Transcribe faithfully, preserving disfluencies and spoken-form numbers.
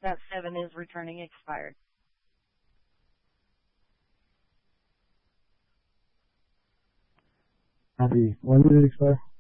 That seven is returning expired. Happy. When did it expire?